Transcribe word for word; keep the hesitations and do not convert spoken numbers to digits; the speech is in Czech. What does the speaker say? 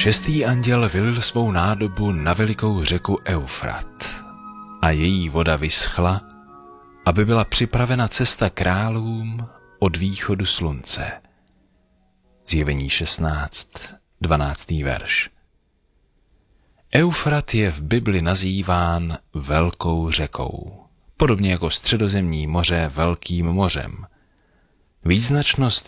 Šestý anděl vylil svou nádobu na velikou řeku Eufrat a její voda vyschla, aby byla připravena cesta králům od východu slunce. Zjevení šestnáct, dvanáctý verš. Eufrat je v Bibli nazýván velkou řekou, podobně jako Středozemní moře velkým mořem. Význačnost